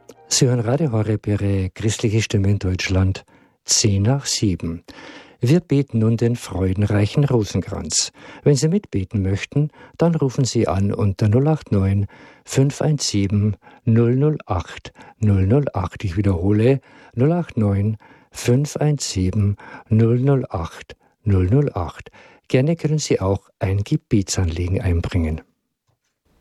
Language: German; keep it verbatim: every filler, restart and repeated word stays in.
Sie hören Radio Horeb, Ihre christliche Stimme in Deutschland, zehn nach sieben. Wir beten nun den freudenreichen Rosenkranz. Wenn Sie mitbeten möchten, dann rufen Sie an unter null acht neun, fünf eins sieben, null null acht, null null acht. Ich wiederhole null acht neun, fünf eins sieben, null null acht, null null acht. Gerne können Sie auch ein Gebetsanliegen einbringen.